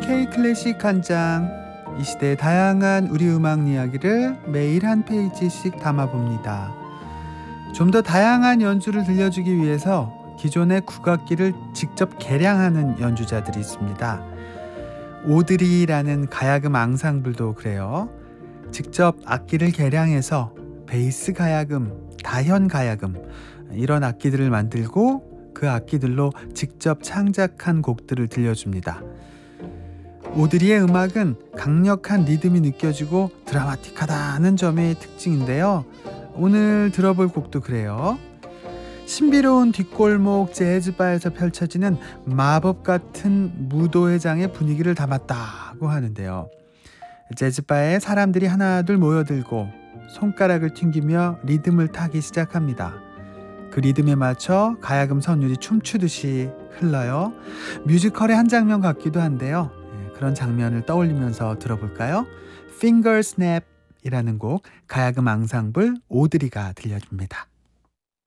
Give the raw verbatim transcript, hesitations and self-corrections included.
K-클래식 한 장, 이 시대의 다양한 우리 음악 이야기를 매일 한 페이지씩 담아봅니다. 좀 더 다양한 연주를 들려주기 위해서 기존의 국악기를 직접 개량하는 연주자들이 있습니다. 오드리라는 가야금 앙상블도 그래요. 직접 악기를 개량해서 베이스 가야금, 다현 가야금 이런 악기들을 만들고 그 악기들로 직접 창작한 곡들을 들려줍니다. 오드리의 음악은 강력한 리듬이 느껴지고 드라마틱하다는 점이 특징인데요. 오늘 들어볼 곡도 그래요. 신비로운 뒷골목 재즈바에서 펼쳐지는 마법 같은 무도회장의 분위기를 담았다고 하는데요. 재즈바에 사람들이 하나둘 모여들고 손가락을 튕기며 리듬을 타기 시작합니다. 그 리듬에 맞춰 가야금 선율이 춤추듯이 흘러요. 뮤지컬의 한 장면 같기도 한데요. 그런 장면을 떠올리면서 들어볼까요? Finger Snap 이라는 곡 가야금 앙상블 오드리가 들려줍니다.